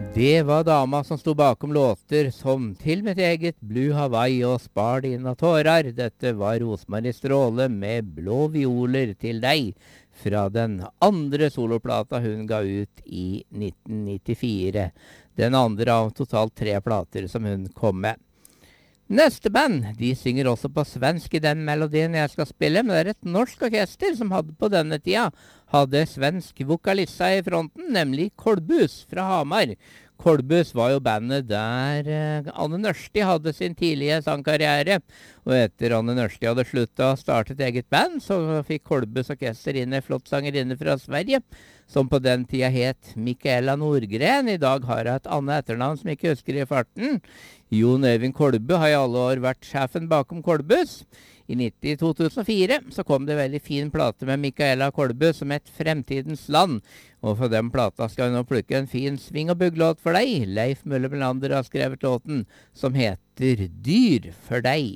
Det var dama som sto bakom låter som Til mitt eget, Blue Hawaii og Spar dina tårar. Dette var Rosmarie Stråle med Blå violer til deg, fra den andre soloplata hun ga ut i 1994. Den andre av totalt 3 plater som hun kom med. Neste band, de synger også på svensk i den melodien jeg skal spille, men det er et norsk orkester som på denne tida hadde svensk vokalissa i fronten, nemlig Kolbus fra Hamar. Kolbus var jo bandet der Anne Nørsti hadde sin tidlige sangkarriere, og etter Anne Nørsti hadde sluttet å starte et eget band, så fikk Kolbus orkester inn en flott sangerinne fra Sverige, som på den tida het Mikaela Nordgren. I dag har jeg et annet etternavn som jeg ikke husker i farten. Jon Øyvind Kolbu har i alle år vært sjefen bakom Kolbus. I 2004 så kom det veldig fin plate med Mikaela Kolbu som het Fremtidens land. Og for den plata skal vi nå plukke en fin sving- og bugglåt for deg. Leif Møller Melander har skrevet låten som heter Dyr for deg.